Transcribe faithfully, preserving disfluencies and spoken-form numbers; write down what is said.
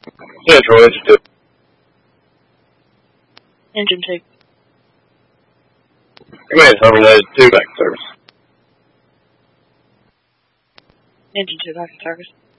Central, engine two. Engine two. Command terminated, two back to service. Engine two back in service.